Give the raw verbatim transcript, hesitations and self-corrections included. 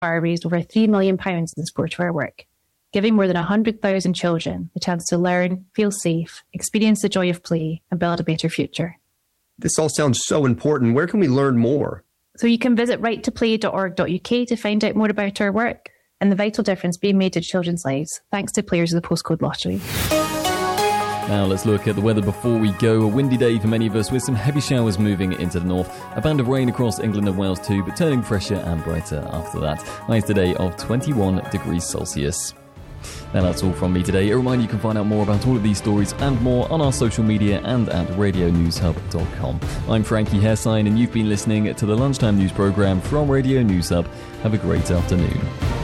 raised over three million pounds in support of our work, giving more than one hundred thousand children the chance to learn, feel safe, experience the joy of play, and build a better future. This all sounds so important. Where can we learn more? So you can visit right to play dot org dot U K to find out more about our work and the vital difference being made to children's lives, thanks to players of the Postcode Lottery. Now let's look at the weather before we go. A windy day for many of us with some heavy showers moving into the north. A band of rain across England and Wales too, but turning fresher and brighter after that. Highs today of twenty-one degrees Celsius. Now that's all from me today. A reminder you can find out more about all of these stories and more on our social media and at radio news hub dot com. I'm Frankie Hairsign and you've been listening to the Lunchtime News Programme from Radio News Hub. Have a great afternoon.